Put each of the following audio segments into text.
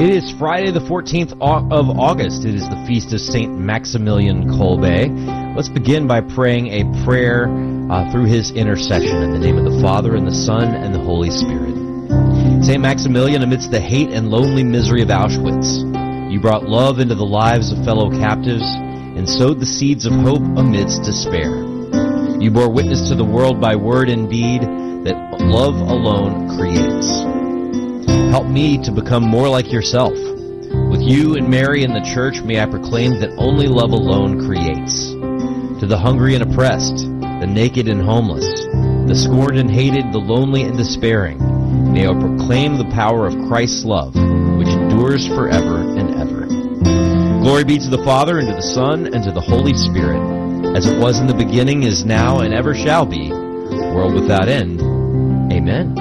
It is Friday the 14th of August. It is the feast of St. Maximilian Kolbe. Let's begin by praying a prayer through his intercession in the name of the Father, and the Son, and the Holy Spirit. St. Maximilian, amidst the hate and lonely misery of Auschwitz, you brought love into the lives of fellow captives and sowed the seeds of hope amidst despair. You bore witness to the world by word and deed that love alone creates. Help me to become more like yourself. With you and Mary in the church, may I proclaim that only love alone creates. To the hungry and oppressed, the naked and homeless, the scorned and hated, the lonely and despairing, may I proclaim the power of Christ's love, which endures forever and ever. Glory be to the Father, and to the Son, and to the Holy Spirit, as it was in the beginning, is now, and ever shall be, world without end. Amen.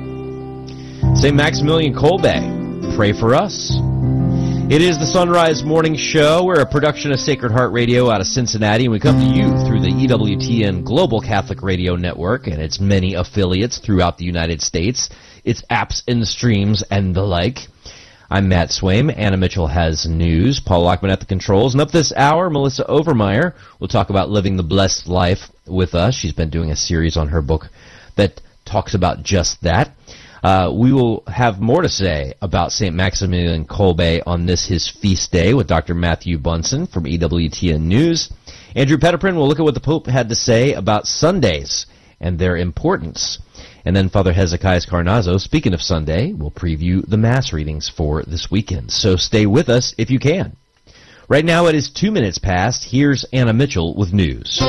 St. Maximilian Kolbe, pray for us. It is the Sunrise Morning Show. We're a production of Sacred Heart Radio out of Cincinnati, and we come to you through the EWTN Global Catholic Radio Network and its many affiliates throughout the United States, its apps and streams and the like. I'm Matt Swaim. Anna Mitchell has news. Paul Lockman at the controls. And up this hour, Melissa Overmeyer will talk about living the blessed life with us. She's been doing a series on her book that talks about just that. We will have more to say about St. Maximilian Kolbe on this, his feast day, with Dr. Matthew Bunson from EWTN News. Andrew Petiprin will look at what the Pope had to say about Sundays and their importance. And then Father Hezekiah Carnazzo, speaking of Sunday, will preview the Mass readings for this weekend. So stay with us if you can. Right now it is 2 minutes past. Here's Anna Mitchell with news.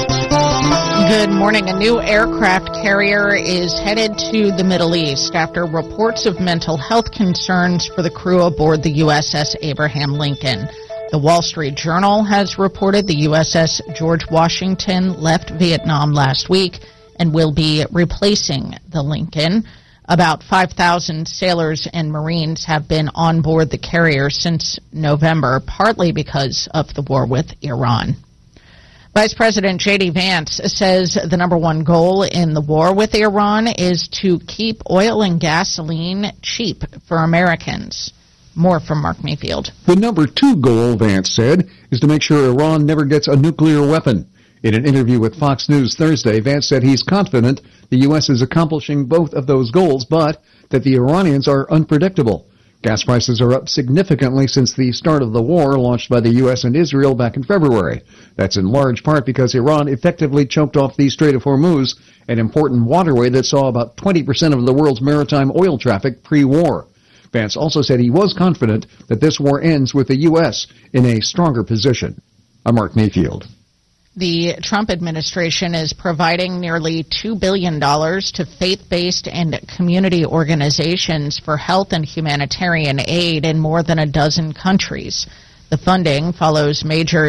Good morning. A new aircraft carrier is headed to the Middle East after reports of mental health concerns for the crew aboard the USS Abraham Lincoln. The Wall Street Journal has reported the USS George Washington left Vietnam last week and will be replacing the Lincoln. About 5,000 sailors and Marines have been on board the carrier since November, partly because of the war with Iran. Vice President J.D. Vance says the number one goal in the war with Iran is to keep oil and gasoline cheap for Americans. More from Mark Mayfield. The number two goal, Vance said, is to make sure Iran never gets a nuclear weapon. In an interview with Fox News Thursday, Vance said he's confident the U.S. is accomplishing both of those goals, but that the Iranians are unpredictable. Gas prices are up significantly since the start of the war launched by the U.S. and Israel back in February. That's in large part because Iran effectively choked off the Strait of Hormuz, an important waterway that saw about 20% of the world's maritime oil traffic pre-war. Vance also said he was confident that this war ends with the U.S. in a stronger position. I'm Mark Mayfield. The Trump administration is providing nearly $2 billion to faith-based and community organizations for health and humanitarian aid in more than a dozen countries. The funding follows major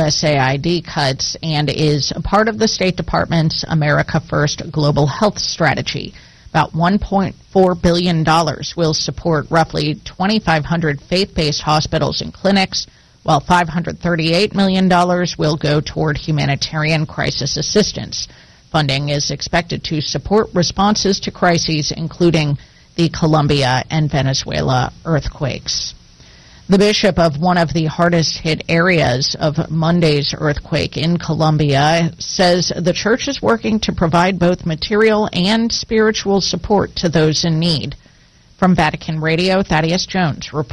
USAID cuts and is a part of the State Department's America First Global Health Strategy. About $1.4 billion will support roughly 2,500 faith-based hospitals and clinics, while $538 million will go toward humanitarian crisis assistance. Funding is expected to support responses to crises, including the Colombia and Venezuela earthquakes. The bishop of one of the hardest-hit areas of Monday's earthquake in Colombia says the church is working to provide both material and spiritual support to those in need. From Vatican Radio, Thaddeus Jones reports.